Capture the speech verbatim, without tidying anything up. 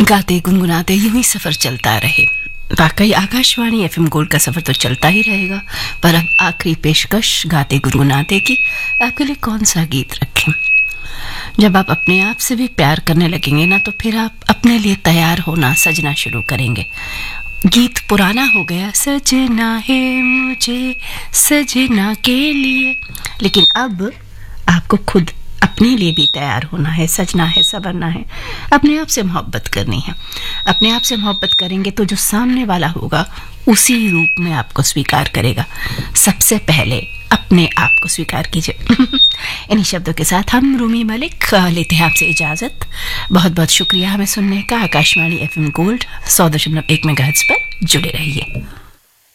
गाते गुनगुनाते यूं ही सफर चलता रहे। वाकई आकाशवाणी एफएम गोल्ड का सफर तो चलता ही रहेगा, पर अब आखिरी पेशकश गाते गुनगुनाते की आपके लिए कौन सा गीत रखें। जब आप अपने आप से भी प्यार करने लगेंगे ना, तो फिर आप अपने लिए तैयार होना सजना शुरू करेंगे। गीत पुराना हो गया, सजना है मुझे सजना के लिए, लेकिन अब आपको खुद अपने लिए भी तैयार होना है, सजना है, संवरना है, अपने आप से मोहब्बत करनी है। अपने आप से मोहब्बत करेंगे तो जो सामने वाला होगा उसी रूप में आपको स्वीकार करेगा। सबसे पहले अपने आप को स्वीकार कीजिए। इन्हीं शब्दों के साथ हम रूमी मलिक लेते हैं आपसे इजाजत। बहुत बहुत शुक्रिया हमें सुनने का। आकाशवाणी एफएम गोल्ड सौ दशमलव एक मेगाहर्ट्ज पर जुड़े रहिए।